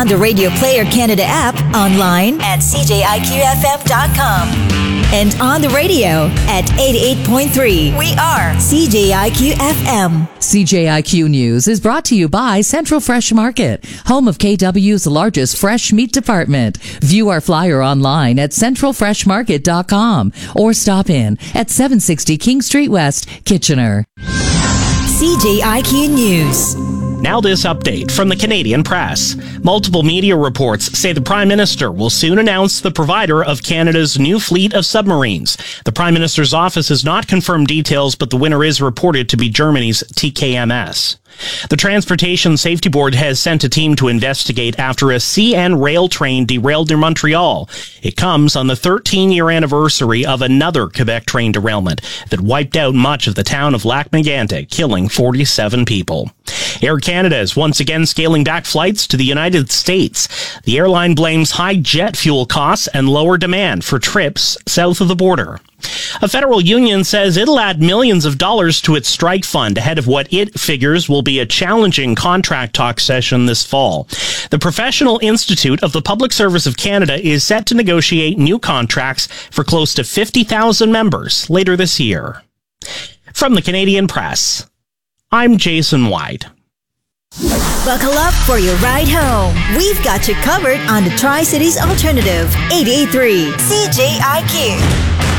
on the Radio Player Canada app, online at cjiqfm.com, and on the radio at 88.3. We are CJIQ FM. CJIQ News is brought to you by Central Fresh Market, home of KW's largest fresh meat department. View our flyer online at centralfreshmarket.com or stop in at 760 King Street West, Kitchener. CJIQ News. Now this update from the Canadian Press. Multiple media reports say the Prime Minister will soon announce the provider of Canada's new fleet of submarines. The Prime Minister's office has not confirmed details, but the winner is reported to be Germany's TKMS. The Transportation Safety Board has sent a team to investigate after a CN rail train derailed near Montreal. It comes on the 13-year anniversary of another Quebec train derailment that wiped out much of the town of Lac-Mégantic, killing 47 people. Air Canada is once again scaling back flights to the United States. The airline blames high jet fuel costs and lower demand for trips south of the border. A federal union says it'll add millions of dollars to its strike fund ahead of what it figures will be a challenging contract talk session this fall. The Professional Institute of the Public Service of Canada is set to negotiate new contracts for close to 50,000 members later this year. From the Canadian Press, I'm Jason White. Buckle up for your ride home. We've got you covered on the Tri-Cities Alternative, 88.3 CJIQ.